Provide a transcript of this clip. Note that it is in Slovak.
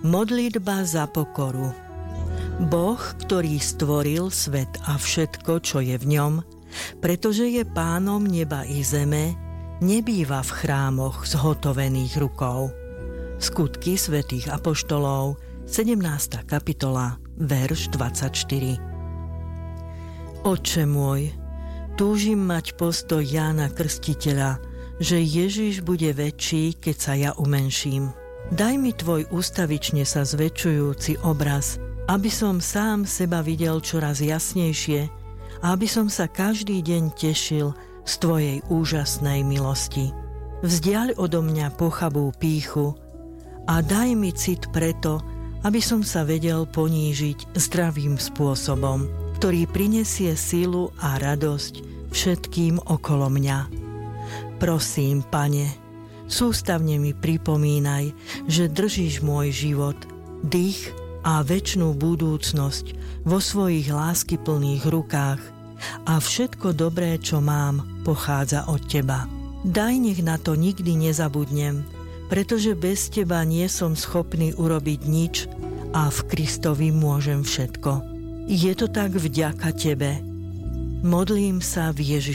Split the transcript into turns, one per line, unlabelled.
Modlitba za pokoru. Boh, ktorý stvoril svet a všetko, čo je v ňom, pretože je pánom neba i zeme, nebýva v chrámoch zhotovených rukou. Skutky svätých apoštolov, 17. kapitola, verš 24. Otče môj, túžim mať postoj Jána Krstiteľa, že Ježiš bude väčší, keď sa ja umenším. Daj mi tvoj ústavične sa zväčšujúci obraz, aby som sám seba videl čoraz jasnejšie a aby som sa každý deň tešil z tvojej úžasnej milosti. Vzdiaľ odo mňa pochabú pýchu a daj mi cit preto, aby som sa vedel ponížiť zdravým spôsobom, ktorý prinesie silu a radosť všetkým okolo mňa. Prosím, Pane, sústavne mi pripomínaj, že držíš môj život, dých a večnú budúcnosť vo svojich láskyplných rukách a všetko dobré, čo mám, pochádza od Teba. Daj, nech na to nikdy nezabudnem, pretože bez Teba nie som schopný urobiť nič a v Kristovi môžem všetko. Je to tak vďaka Tebe. Modlím sa v Ježišovi.